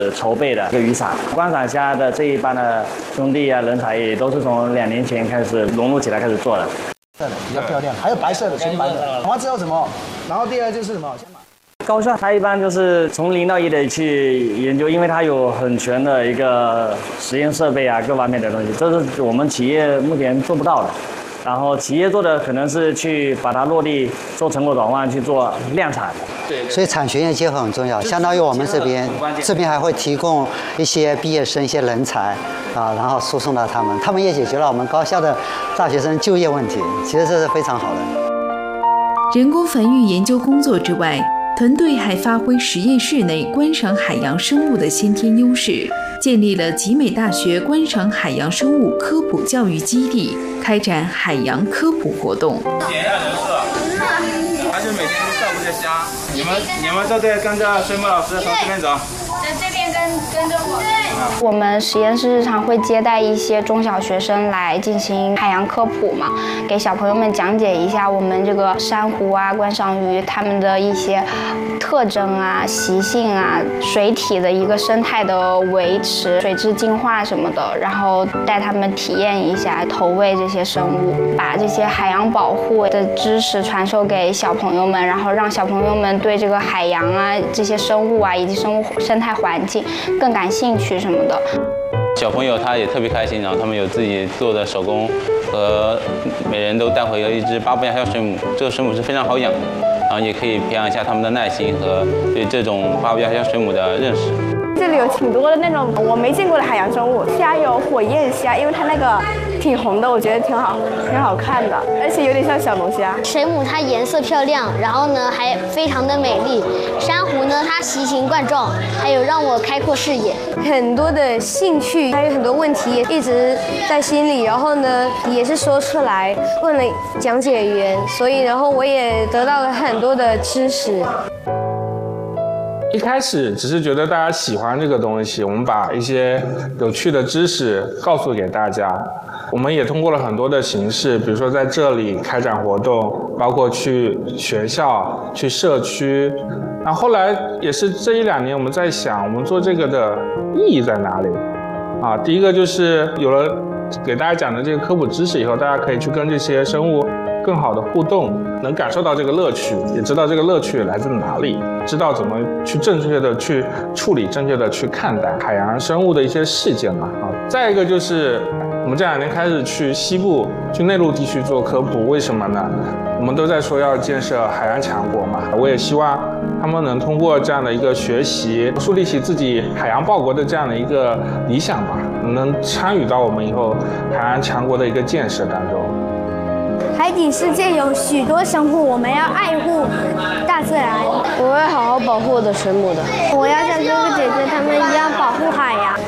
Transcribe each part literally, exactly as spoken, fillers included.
筹备的一个渔场。观赏虾的这一帮的兄弟啊，人才也都是从两年前开始融入起来开始做的。 比较漂亮，还有白色的、纯白的。然后之后什么？然后第二就是什么？ 高校它一般就是从零到一的去研究，因为它有很全的一个实验设备啊，各方面的东西，这是我们企业目前做不到的。然后企业做的可能是去把它落地，做成果转换，去做量产。 对，所以产学研结合很重要。相当于我们这边，这边还会提供一些毕业生、一些人才啊，然后输送到他们，他们也解决了我们高校的大学生就业问题。其实这是非常好的。 人工繁育研究工作之外，团队还发挥实验室内观赏海洋生物的先天优势，建立了集美大学观赏海洋生物科普教育基地，开展海洋科普活动。 点一下人设，而且每天都照顾着虾。你们你们这队跟着水母老师从这边走。 在这边跟跟着我。我们实验室日常会接待一些中小学生来进行海洋科普嘛，给小朋友们讲解一下我们这个珊瑚啊、观赏鱼它们的一些特征啊、习性啊、水体的一个生态的维持、水质净化什么的，然后带他们体验一下投喂这些生物，把这些海洋保护的知识传授给小朋友们，然后让小朋友们对这个海洋啊、这些生物啊以及生物生态环境更感兴趣什么的。 小朋友他也特别开心，然后他们有自己做的手工，和每人都带回了一只巴布亚小水母。这个水母是非常好养，然后也可以培养一下他们的耐心和对这种巴布亚小水母的认识。 这里有挺多的那种我没见过的海洋生物，虾有火焰虾，因为它那个挺红的，我觉得挺好，挺好看的，而且有点像小龙虾。 水母它颜色漂亮，然后呢还非常的美丽。珊瑚呢它奇形怪状，还有让我开阔视野。 很多的兴趣，还有很多问题也一直在心里，然后呢也是说出来，问了讲解员，所以然后我也得到了很多的知识。 一开始只是觉得大家喜欢这个东西，我们把一些有趣的知识告诉给大家。我们也通过了很多的形式，比如说在这里开展活动，包括去学校、去社区。然后后来也是这一两年，我们在想，我们做这个的意义在哪里？啊，第一个就是有了给大家讲的这个科普知识以后，大家可以去跟这些生物更好的互动，能感受到这个乐趣，也知道这个乐趣来自哪里，知道怎么去正确的去处理，正确的去看待海洋生物的一些事件嘛。啊，再一个就是我们这两年开始去西部、去内陆地区做科普，为什么呢？我们都在说要建设海洋强国嘛，我也希望他们能通过这样的一个学习，树立起自己海洋报国的这样的一个理想吧，能参与到我们以后海洋强国的一个建设当中。 海底世界有许多生物，我们要爱护大自然。 我会好好保护我的水母的。 我要像哥哥姐姐他们一样保护海洋。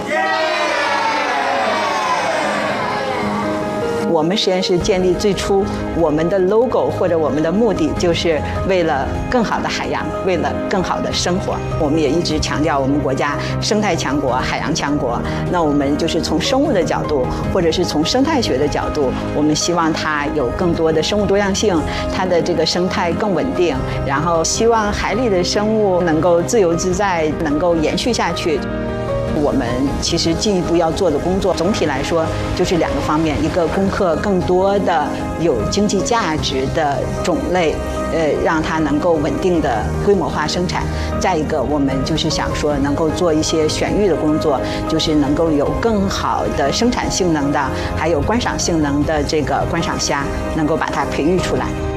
我们实验室建立最初，我们的 logo 或者我们的目的，就是为了更好的海洋，为了更好的生活。我们也一直强调我们国家生态强国、海洋强国。那我们就是从生物的角度，或者是从生态学的角度，我们希望它有更多的生物多样性，它的这个生态更稳定，然后希望海里的生物能够自由自在，能够延续下去。我们其实进一步要做的工作，总体来说就是两个方面：一个攻克更多的有经济价值的种类，呃，让它能够稳定的规模化生产；再一个，我们就是想说能够做一些选育的工作，就是能够有更好的生产性能的，还有观赏性能的这个观赏虾，能够把它培育出来。